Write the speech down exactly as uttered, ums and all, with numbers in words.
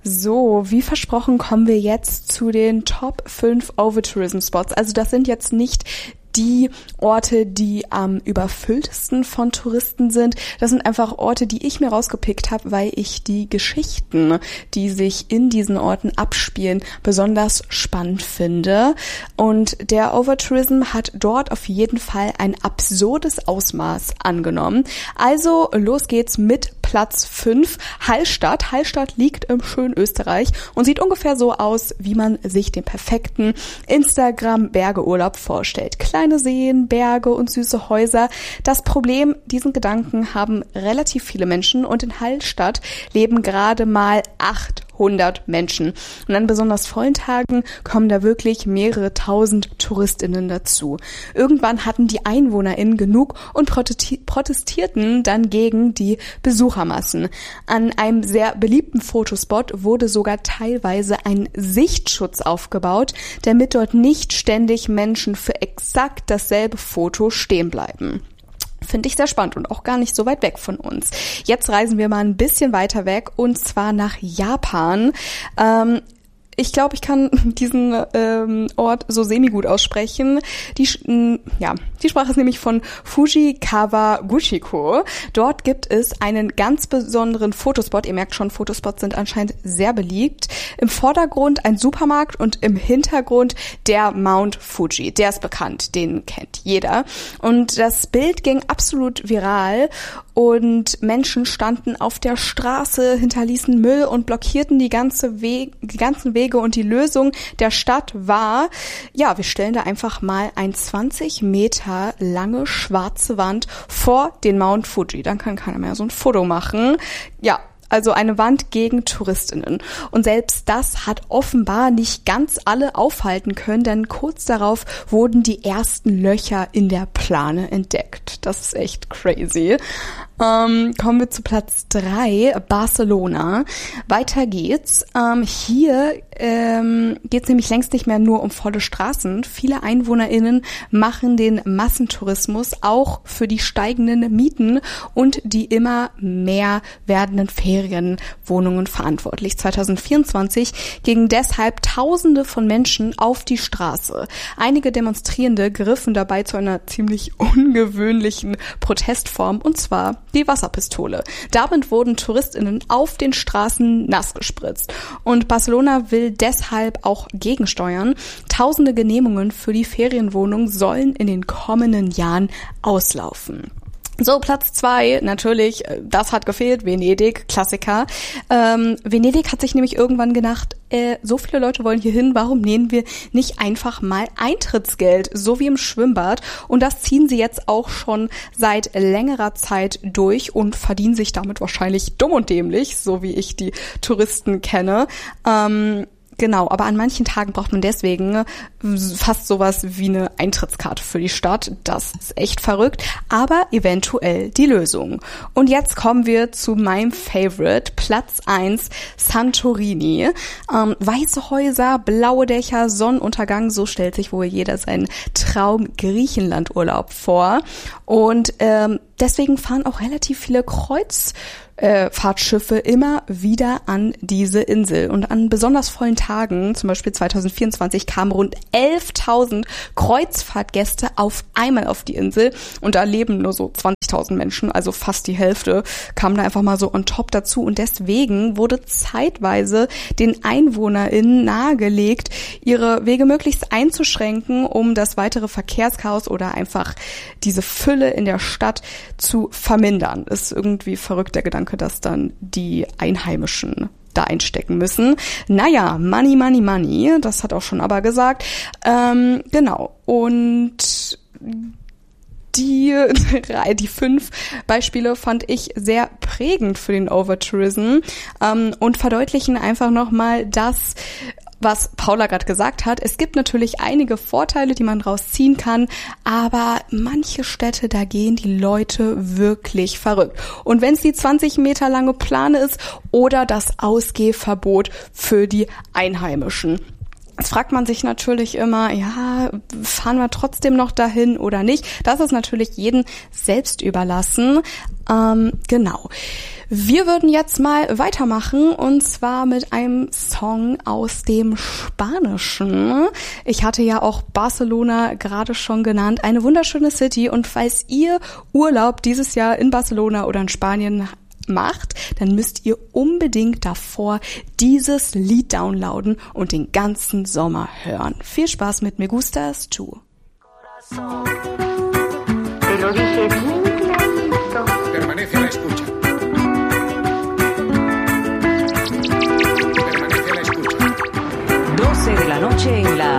So, wie versprochen kommen wir jetzt zu den Top fünf Overtourism Spots. Also das sind jetzt nicht die Orte, die am überfülltesten von Touristen sind. Das sind einfach Orte, die ich mir rausgepickt habe, weil ich die Geschichten, die sich in diesen Orten abspielen, besonders spannend finde. Und der Overtourism hat dort auf jeden Fall ein absurdes Ausmaß angenommen. Also los geht's mit Platz fünf, Hallstatt. Hallstatt liegt im schönen Österreich und sieht ungefähr so aus, wie man sich den perfekten Instagram-Bergeurlaub vorstellt. Kleine Seen, Berge und süße Häuser. Das Problem, diesen Gedanken haben relativ viele Menschen und in Hallstatt leben gerade mal achthundert Menschen. Und an besonders vollen Tagen kommen da wirklich mehrere tausend TouristInnen dazu. Irgendwann hatten die EinwohnerInnen genug und protestierten dann gegen die Besuchermassen. An einem sehr beliebten Fotospot wurde sogar teilweise ein Sichtschutz aufgebaut, damit dort nicht ständig Menschen für exakt dasselbe Foto stehen bleiben. Finde ich sehr spannend und auch gar nicht so weit weg von uns. Jetzt reisen wir mal ein bisschen weiter weg und zwar nach Japan. Ähm, Ich glaube, ich kann diesen ähm, Ort so semi-gut aussprechen. Die, äh, ja, die Sprache ist nämlich von Fuji Kawaguchiko. Dort gibt es einen ganz besonderen Fotospot. Ihr merkt schon, Fotospots sind anscheinend sehr beliebt. Im Vordergrund ein Supermarkt und im Hintergrund der Mount Fuji. Der ist bekannt, den kennt jeder. Und das Bild ging absolut viral und Menschen standen auf der Straße, hinterließen Müll und blockierten die ganze Weg, die ganzen Wege. Und die Lösung der Stadt war, ja, wir stellen da einfach mal ein zwanzig Meter lange schwarze Wand vor den Mount Fuji. Dann kann keiner mehr so ein Foto machen. Ja, also eine Wand gegen TouristInnen. Und selbst das hat offenbar nicht ganz alle aufhalten können, denn kurz darauf wurden die ersten Löcher in der Plane entdeckt. Das ist echt crazy. Ähm, kommen wir zu Platz drei, Barcelona. Weiter geht's. Ähm, hier ähm, geht's nämlich längst nicht mehr nur um volle Straßen. Viele EinwohnerInnen machen den Massentourismus auch für die steigenden Mieten und die immer mehr werdenden Ferienwohnungen verantwortlich. zwanzig vierundzwanzig gingen deshalb Tausende von Menschen auf die Straße. Einige Demonstrierende griffen dabei zu einer ziemlich ungewöhnlichen Protestform, und zwar die Wasserpistole. Damit wurden TouristInnen auf den Straßen nass gespritzt. Und Barcelona will deshalb auch gegensteuern. Tausende Genehmigungen für die Ferienwohnung sollen in den kommenden Jahren auslaufen. So, Platz zwei, natürlich, das hat gefehlt, Venedig, Klassiker. Ähm, Venedig hat sich nämlich irgendwann gedacht, äh, so viele Leute wollen hier hin, warum nehmen wir nicht einfach mal Eintrittsgeld, so wie im Schwimmbad? Und das ziehen sie jetzt auch schon seit längerer Zeit durch und verdienen sich damit wahrscheinlich dumm und dämlich, so wie ich die Touristen kenne. Ähm, Genau, aber an manchen Tagen braucht man deswegen fast sowas wie eine Eintrittskarte für die Stadt. Das ist echt verrückt, aber eventuell die Lösung. Und jetzt kommen wir zu meinem Favorite, Platz eins, Santorini. Ähm, weiße Häuser, blaue Dächer, Sonnenuntergang, so stellt sich wohl jeder seinen Traum-Griechenland-Urlaub vor. Und ähm, deswegen fahren auch relativ viele Kreuz Äh, Fahrtschiffe immer wieder an diese Insel. Und an besonders vollen Tagen, zum Beispiel zwanzig vierundzwanzig, kamen rund elftausend Kreuzfahrtgäste auf einmal auf die Insel. Und da leben nur so zwanzigtausend Menschen, also fast die Hälfte, kamen da einfach mal so on top dazu. Und deswegen wurde zeitweise den EinwohnerInnen nahegelegt, ihre Wege möglichst einzuschränken, um das weitere Verkehrschaos oder einfach diese Fülle in der Stadt zu vermindern. Ist irgendwie verrückt, der Gedanke, dass dann die Einheimischen da einstecken müssen. Naja, Money, Money, Money, das hat auch schon aber gesagt. Ähm, genau, und die drei, die fünf Beispiele fand ich sehr prägend für den Overtourism ähm, und verdeutlichen einfach nochmal, dass was Paula gerade gesagt hat. Es gibt natürlich einige Vorteile, die man draus ziehen kann, aber manche Städte, da gehen die Leute wirklich verrückt. Und wenn es die zwanzig Meter lange Plane ist oder das Ausgehverbot für die Einheimischen. Jetzt fragt man sich natürlich immer, ja, fahren wir trotzdem noch dahin oder nicht? Das ist natürlich jedem selbst überlassen. Ähm, genau. Wir würden jetzt mal weitermachen und zwar mit einem Song aus dem Spanischen. Ich hatte ja auch Barcelona gerade schon genannt, eine wunderschöne City, und falls ihr Urlaub dieses Jahr in Barcelona oder in Spanien macht, dann müsst ihr unbedingt davor dieses Lied downloaden und den ganzen Sommer hören. Viel Spaß mit Me Gustas Tu. Te lo dije tú.